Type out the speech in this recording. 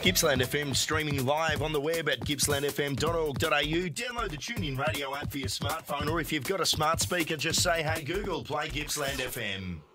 Gippsland FM streaming live on the web at gippslandfm.org.au. Download the TuneIn radio app for your smartphone, or if you've got a smart speaker, just say, hey Google, play Gippsland FM.